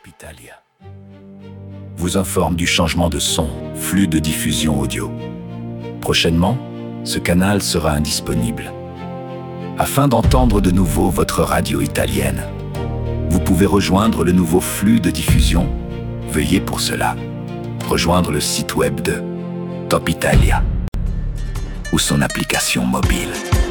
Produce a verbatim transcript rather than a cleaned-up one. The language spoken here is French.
Top Italia vous informe du changement de son, flux de diffusion audio. Prochainement, ce canal sera indisponible. Afin d'entendre de nouveau votre radio italienne, vous pouvez rejoindre le nouveau flux de diffusion. Veuillez pour cela rejoindre le site web de Top Italia ou son application mobile.